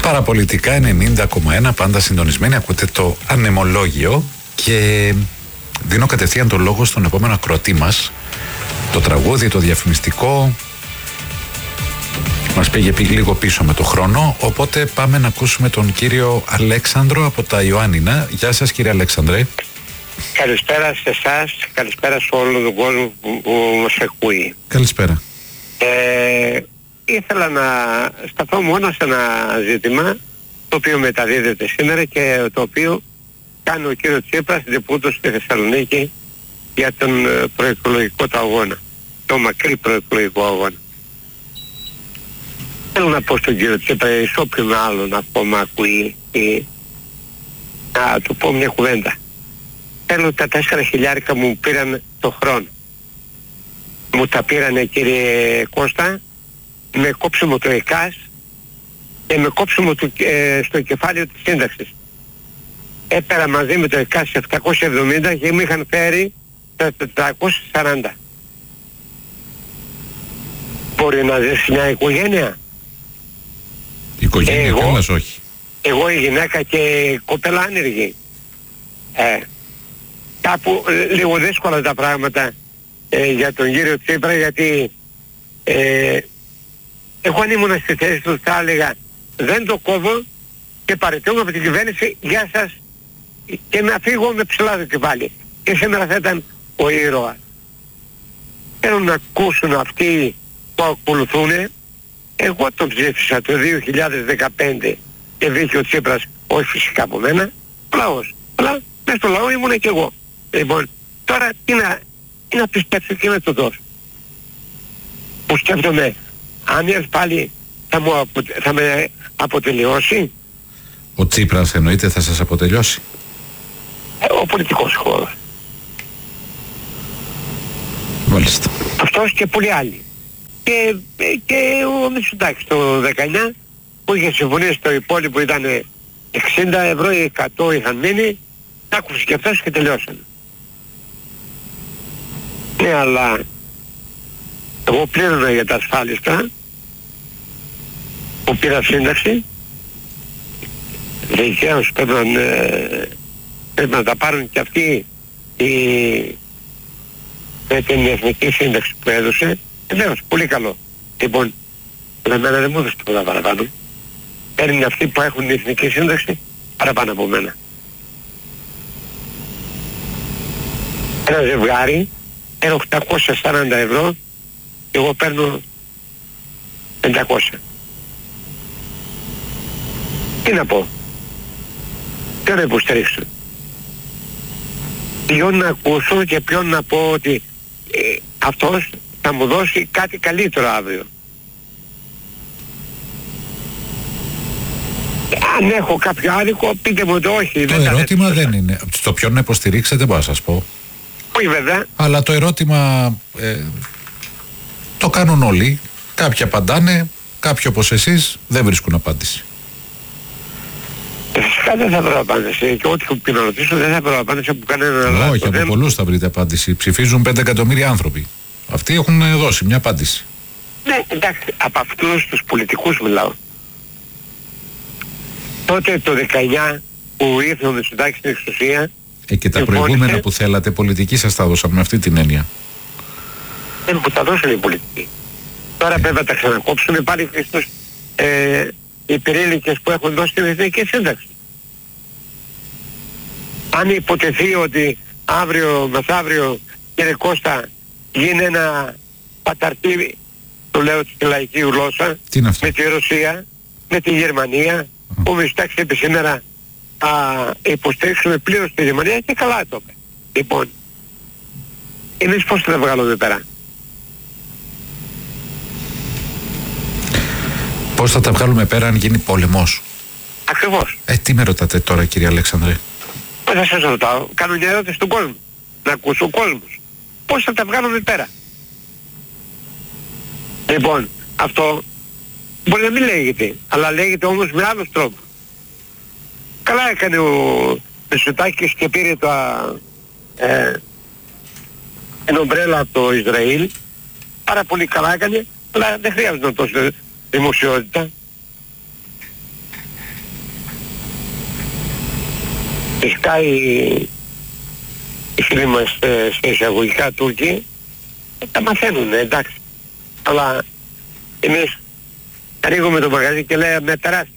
Παραπολιτικά 90,1, πάντα συντονισμένοι. Ακούτε το ανεμολόγιο και δίνω κατευθείαν το λόγο στον επόμενο ακροατή μας. Το τραγούδι, το διαφημιστικό μας πήγε λίγο πίσω με το χρόνο, οπότε πάμε να ακούσουμε τον κύριο Αλέξανδρο από τα Ιωάννινα. Γεια σας κύριε Αλέξανδρε. Καλησπέρα σε εσάς, καλησπέρα σε όλο τον κόσμο που μας ακούει. Καλησπέρα. Ήθελα να σταθώ μόνο σε ένα ζήτημα το οποίο μεταδίδεται σήμερα και το οποίο κάνει ο κύριος Τσίπρας διπούτος στη Θεσσαλονίκη για τον προεκλογικό του αγώνα, το μακρύ προεκλογικό αγώνα. Θέλω να πω στον κύριο Τσίπρα, εις όποιον άλλον ακόμα ακούει, να του πω μια κουβέντα. Θέλω τα 4 χιλιάρικα μου πήραν το χρόνο. Μου τα πήρανε κύριε Κώστα, με κόψιμο το ΕΚΑΣ και με κόψιμο στο κεφάλαιο της σύνταξης. Έπερα μαζί με το ΕΚΑΣ 770 και μου είχαν φέρει τα 440. Μπορεί να ζήσει μια οικογένεια? Οικογένεια κιόλας όχι. Εγώ η γυναίκα και κοπέλα άνεργη. Κάπου λίγο δύσκολα τα πράγματα για τον κύριο Τσίπρα, γιατί εγώ αν ήμουν στη θέση του θα έλεγα δεν το κόβω και παραιτούμε από την κυβέρνηση, γεια σας, και να φύγω με ψηλά το κεφάλι. Και σήμερα θα ήταν ο ήρωας. Θέλω να ακούσουν αυτοί που ακολουθούν. Εγώ τον ψήφισα το 2015 και βγήκε ο Τσίπρας, όχι φυσικά από μένα, λαός. Αλλά μέσα στο λαό ήμουν και εγώ. Λοιπόν, τώρα τι να πιστέψω και να το δώσω. Που σκέφτομαι, αν έρθει πάλι θα με αποτελειώσει. Ο Τσίπρας εννοείται θα σας αποτελειώσει. Ο πολιτικός χώρος. Μάλιστα. Αυτός και πολλοί άλλοι. Και ο Μητσοτάκης το 19 που είχε συμφωνήσει το υπόλοιπο ήταν 60 ευρώ ή 100 είχαν μείνει, άκουσε και αυτός και τελειώσαν. Ναι, αλλά εγώ πλήρωνα για τα ασφάλιστα που πήρα σύνταξη, δικαίως πρέπει να τα πάρουν και αυτοί με την εθνική σύνταξη που έδωσε. Βεβαίως, πολύ καλό. Λοιπόν, εμένα δεν μου έδωσε τίποτα παραπάνω. Παίρνουν αυτοί που έχουν την εθνική σύνταξη παραπάνω από μένα. Ένα ζευγάρι παίρνω 840 ευρώ και εγώ παίρνω 500. Τι να πω? Τι να υποστηρίξω? Ποιον να ακούσω και ποιον να πω ότι αυτός θα μου δώσει κάτι καλύτερο αύριο. Αν έχω κάποιο άδικο, πείτε μου το όχι. Το ερώτημα δεν είναι. Στο ποιον να υποστηρίξετε μπορώ να σας πω. Όχι βέβαια. Αλλά το ερώτημα το κάνουν όλοι. Κάποιοι απαντάνε, κάποιοι όπως εσείς δεν βρίσκουν απάντηση. Φυσικά δεν θα βρω απάντηση. Και ό,τι και να ρωτήσω δεν θα βρω απάντηση από κανέναν άλλο. Όχι, από πολλούς θα βρείτε απάντηση. Ψηφίζουν 5 εκατομμύρια άνθρωποι. Αυτοί έχουν δώσει μια απάντηση. Ναι, εντάξει, από αυτούς τους πολιτικούς μιλάω. Τότε το 19 που ήρθε ο Μητσοτάκης στην εξουσία και τα προηγούμενα που θέλατε πολιτικοί σας τα δώσαμε με αυτή την έννοια. Δεν μου τα δώσανε οι πολιτικοί. Τώρα πρέπει να τα ξανακόψουν πάλι στους οι πυρήνικες που έχουν δώσει την εθνική σύνταξη. Αν υποτεθεί ότι αύριο μεθαύριο, κύριε Κώστα, γίνει ένα παταρτί, το λέω στη λαϊκή γλώσσα, με τη Ρωσία, με τη Γερμανία, ο Μητσοτάκης είπε σήμερα υποστηρίξουμε πλήρως τη Γερμανία και καλά το είπε. Λοιπόν, εμείς πώς θα τα βγάλουμε πέρα? Πώς θα τα βγάλουμε πέρα αν γίνει πόλεμος? Ακριβώς. Τι με ρωτάτε τώρα κύριε Αλέξανδρε? Δεν σας ρωτάω, κάνω μια ερώτηση στον κόσμο. Να ακούσω ο κόσμος. Πώς θα τα βγάλουμε πέρα? Λοιπόν, αυτό μπορεί να μην λέγεται, αλλά λέγεται όμως με άλλους τρόπους. Καλά έκανε ο Μητσοτάκης και πήρε την ομπρέλα από το Ισραήλ. Πάρα πολύ καλά έκανε, αλλά δεν χρειάζεται τόσο δημοσιότητα. φυσικά οι φίλοι μας σε εισαγωγικά Τούρκοι τα μαθαίνουν, εντάξει. Αλλά εμείς ανοίγουμε το μαγαζί και λέμε τεράστιο.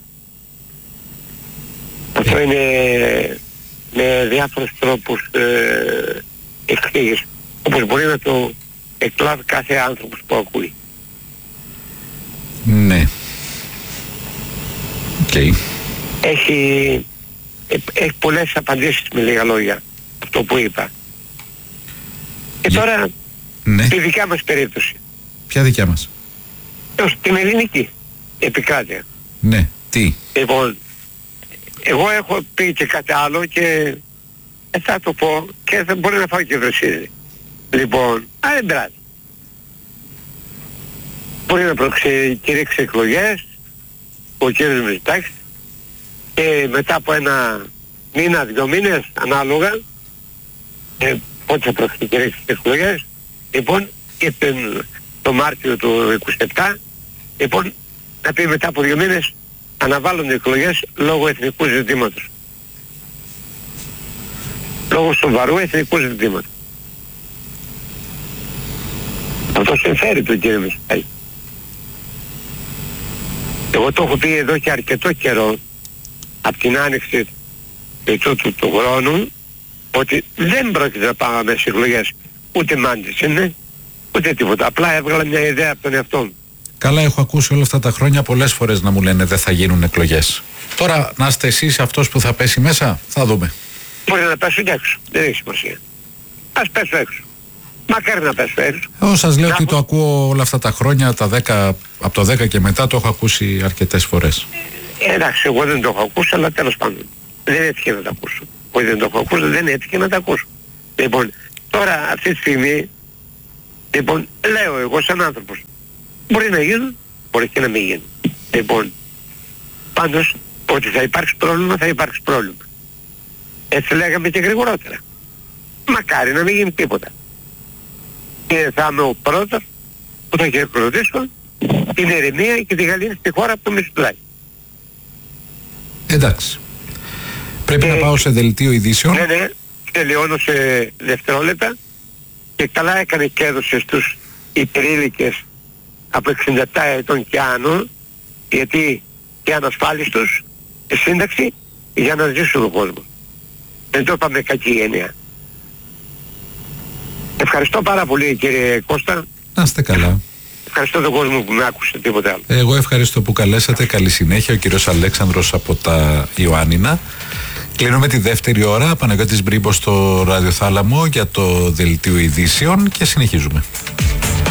Αυτό είναι με διάφορους τρόπους εξήγηση, όπως μπορεί να το εκλάβει κάθε άνθρωπος που ακούει. Ναι. Okay. Έχει πολλές απαντήσεις με λίγα λόγια αυτό που είπα. Και τώρα ναι. τη δικιά μας περίπτωση. Ποια δικιά μας? Την ελληνική επικράτεια. Ναι, τι? Λοιπόν, εγώ έχω πει και κάτι άλλο και θα το πω και θα μπορεί να φάω και βρεσίδι. Λοιπόν, δεν πειράζει. Μπορεί να προκηρύξει εκλογές ο κύριος Μητσοτάκης και μετά από ένα μήνα, 2 μήνες ανάλογα πότε θα προκηρύξει εκλογές, λοιπόν, και το Μάρτιο του 27, λοιπόν, να πει μετά από 2 μήνες αναβάλλονται εκλογές λόγω εθνικού ζητήματος. Λόγω σοβαρού εθνικού ζητήματος. Αυτό συμφέρει τον κύριο Μητσοτάκη. Εγώ το έχω πει εδώ και αρκετό καιρό, από την άνοιξη του χρόνου, ότι δεν πρόκειται να πάμε σε εκλογές. Ούτε μάντης είναι, ούτε τίποτα. Απλά έβγαλα μια ιδέα από τον εαυτό μου. Καλά, έχω ακούσει όλα αυτά τα χρόνια πολλές φορές να μου λένε δεν θα γίνουν εκλογές. Τώρα να είστε εσείς αυτός που θα πέσει μέσα, θα δούμε. Μπορεί να πέσουν και έξω, δεν έχει σημασία. Ας πέσω έξω. Μακάρι να πέσω έξω. Εγώ σας λέω ότι το ακούω όλα αυτά τα χρόνια, από το 10 και μετά το έχω ακούσει αρκετές φορές. Εντάξει, εγώ δεν το έχω ακούσει, αλλά τέλος πάντων δεν έτυχε να το ακούσω. Όχι, δεν το έχω ακούσει, δεν έτυχε να το ακούσω. Λοιπόν, τώρα αυτή τη στιγμή, λοιπόν, λέω εγώ σαν άνθρωπος, μπορεί να γίνουν, μπορεί και να μην γίνουν. Λοιπόν, πάντως, ότι θα υπάρξει πρόβλημα, θα υπάρξει πρόβλημα. Έτσι λέγαμε και γρηγορότερα. Μακάρι να μην γίνει τίποτα. Και θα είμαι ο πρώτος που θα χειροκροτήσω την ηρεμία και τη γαλήνη στη χώρα από το Μητσοτάκη. Εντάξει. Πρέπει να πάω σε δελτίο ειδήσεων. Ναι, τελειώνω σε δευτερόλεπτα και καλά έκανε και έδωσε στους υπερήλικες από 67 ετών και άνω, γιατί και ανασφάλιστους σύνταξη για να ζήσουν ο κόσμος. Δεν το είπαμε κακή έννοια. Ευχαριστώ πάρα πολύ κύριε Κώστα. Να είστε καλά. Ευχαριστώ τον κόσμο που με άκουσε, τίποτε άλλο. Εγώ ευχαριστώ που καλέσατε. Καλή συνέχεια. Ο κύριος Αλέξανδρος από τα Ιωάννινα. Κλείνουμε τη δεύτερη ώρα. Παναγιώτης Μπρίμπος στο ραδιοθάλαμο για το δελτίο ειδήσεων και συνεχίζουμε.